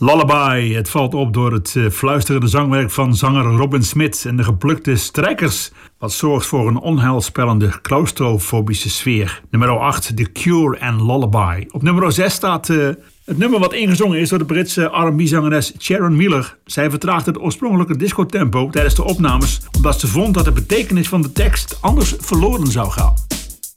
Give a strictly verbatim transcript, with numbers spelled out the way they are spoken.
Lullaby, het valt op door het uh, fluisterende zangwerk van zanger Robin Smith en de geplukte strijkers, wat zorgt voor een onheilspellende claustrofobische sfeer. Nummer acht, The Cure en Lullaby. Op nummer zes staat uh, het nummer wat ingezongen is door de Britse R en B-zangeres Sharon Miller. Zij vertraagde het oorspronkelijke discotempo tijdens de opnames, omdat ze vond dat de betekenis van de tekst anders verloren zou gaan.